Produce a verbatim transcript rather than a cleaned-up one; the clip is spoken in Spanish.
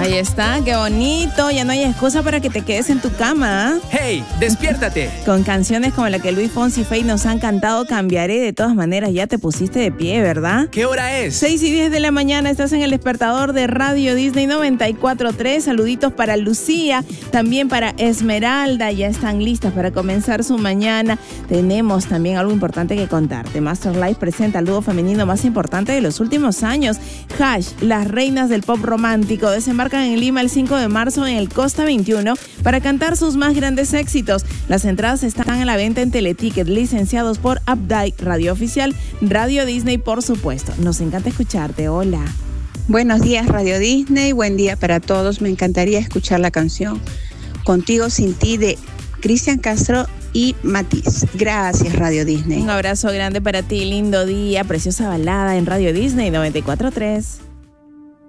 Ahí está, qué bonito. Ya no hay excusa para que te quedes en tu cama. ¡Hey, despiértate! Con canciones como la que Luis Fonsi y Feid nos han cantado, cambiaré. De todas maneras, ya te pusiste de pie, ¿verdad? ¿Qué hora es? seis y diez de la mañana, estás en el despertador de Radio Disney noventa y cuatro punto tres. Saluditos para Lucía, también para Esmeralda. Ya están listas para comenzar su mañana. Tenemos también algo importante que contarte. Master Life presenta el dúo femenino más importante de los últimos años. Hash, las reinas del pop romántico, desembarcan en Lima el cinco de marzo en el Costa veintiuno para cantar sus más grandes éxitos. Las entradas están a la venta en Teleticket, licenciados por Updike, Radio Oficial, Radio Disney, por supuesto. Nos encanta escucharte. Hola. Buenos días, Radio Disney. Buen día para todos. Me encantaría escuchar la canción Contigo sin ti de Cristian Castro y Matiz. Gracias, Radio Disney. Un abrazo grande para ti. Lindo día. Preciosa balada en Radio Disney noventa y cuatro punto tres.